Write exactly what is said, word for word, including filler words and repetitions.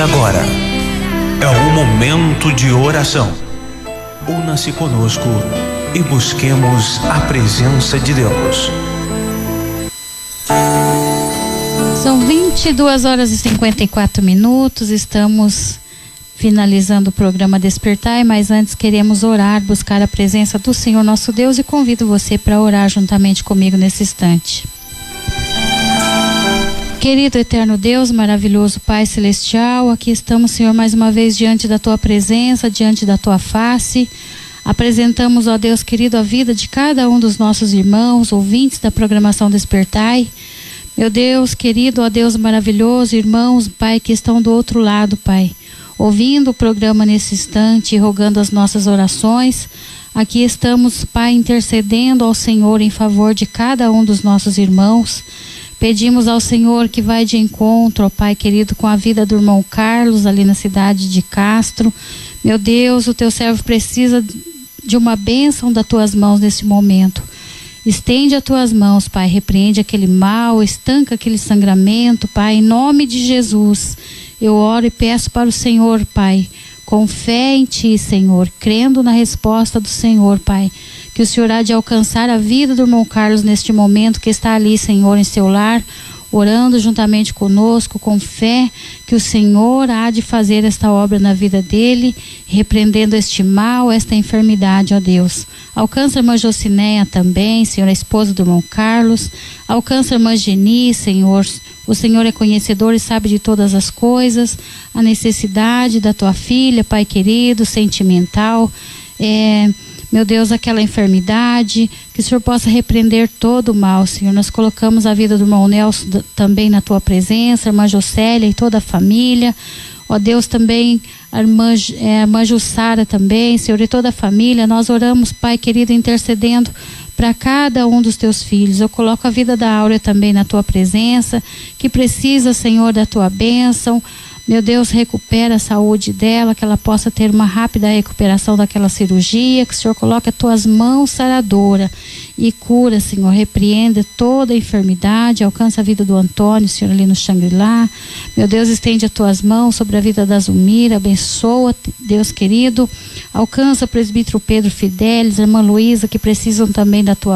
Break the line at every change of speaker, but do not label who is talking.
agora é o momento de oração. Una-se conosco e busquemos a presença de Deus.
São vinte e duas horas e cinquenta e quatro minutos, estamos finalizando o programa Despertai, mas antes queremos orar, buscar a presença do Senhor nosso Deus, e convido você para orar juntamente comigo nesse instante. Querido eterno Deus, maravilhoso Pai Celestial, aqui estamos, Senhor, mais uma vez diante da Tua presença, diante da Tua face. Apresentamos, ó Deus querido, a vida de cada um dos nossos irmãos, ouvintes da programação Despertai. Meu Deus querido, ó Deus maravilhoso, irmãos, Pai, que estão do outro lado, Pai, ouvindo o programa nesse instante, rogando as nossas orações. Aqui estamos, Pai, intercedendo ao Senhor em favor de cada um dos nossos irmãos. Pedimos ao Senhor que vai de encontro, ó Pai querido, com a vida do irmão Carlos ali na cidade de Castro. Meu Deus, o teu servo precisa de uma bênção das tuas mãos nesse momento. Estende as tuas mãos, Pai, repreende aquele mal, estanca aquele sangramento, Pai, em nome de Jesus. Eu oro e peço para o Senhor, Pai, com fé em Ti, Senhor, crendo na resposta do Senhor, Pai, que o Senhor há de alcançar a vida do irmão Carlos neste momento que está ali, Senhor, em seu lar, orando juntamente conosco, com fé, que o Senhor há de fazer esta obra na vida dele, repreendendo este mal, esta enfermidade, ó Deus. Alcança a irmã Jocinéia também, Senhor, a esposa do irmão Carlos. Alcança a irmã Geni, Senhor. O Senhor é conhecedor e sabe de todas as coisas, a necessidade da tua filha, Pai querido, sentimental, é... Meu Deus, aquela enfermidade, que o Senhor possa repreender todo o mal, Senhor. Nós colocamos a vida do irmão Nelson também na Tua presença, a irmã Jocélia e toda a família. Ó Deus, também a irmã, é, a irmã Jussara também, Senhor, e toda a família. Nós oramos, Pai querido, intercedendo para cada um dos Teus filhos. Eu coloco a vida da Áurea também na Tua presença, que precisa, Senhor, da Tua bênção. Meu Deus, recupera a saúde dela, que ela possa ter uma rápida recuperação daquela cirurgia, que o Senhor coloque as tuas mãos saradoras e cura, Senhor, repreenda toda a enfermidade, alcança a vida do Antônio, Senhor, ali no Xangri-Lá. Meu Deus, estende as tuas mãos sobre a vida da Zumira, abençoa, Deus querido, alcança o presbítero Pedro Fidelis, a irmã Luísa, que precisam também da tua